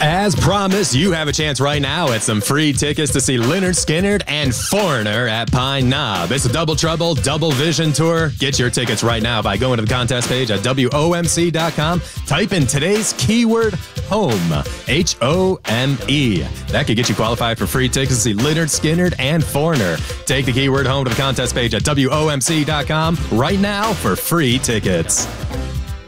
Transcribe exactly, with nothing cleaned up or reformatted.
As promised, you have a chance right now at some free tickets to see Lynyrd Skynyrd and Foreigner at Pine Knob. It's a Double Trouble, Double Vision tour. Get your tickets right now by going to the contest page at W O M C dot com. Type in today's keyword, home, H O M E. That could get you qualified for free tickets to see Lynyrd Skynyrd and Foreigner. Take the keyword home to the contest page at W O M C dot com right now for free tickets.